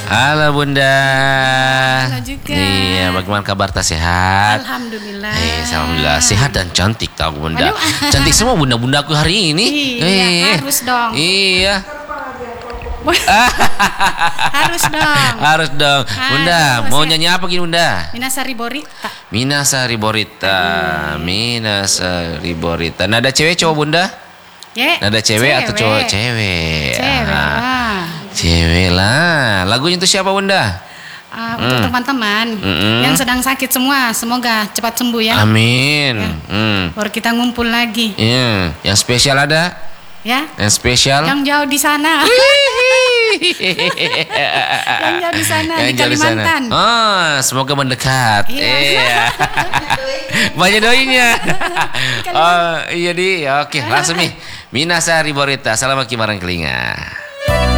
Halo Bunda. Halo juga. Iya, bagaimana kabar? Tak sehat? Alhamdulillah. Alhamdulillah sehat dan cantik tahu Bunda. Aduh. Cantik semua bunda-bundaku hari ini. Iya, harus dong. Iya. Harus dong. Harus dong. Bunda, Harus, mau ya. nyanyi apa gini Bunda? Minasari Borita. Minasari Borita. Minasari Borita. Nada cewek cowok Bunda? Ya. Nada cewek atau cowok? Cewek. Cewek Ah, lah. cewek lah. Lagunya itu siapa Bunda? Untuk teman-teman yang sedang sakit semua, semoga cepat sembuh ya. Amin. Baru kita ngumpul lagi. Iya. Yang spesial ada? Ya. Yang spesial? Yang jauh di sana. Yang jauh di sana di jauh di sana. Kalimantan. Oh, semoga mendekat. Iya. Banyak doinya. Kalimantan. Oh, iya di. Oke, langsung nih. Minasari Borita. Salam Kimarang Kelinga.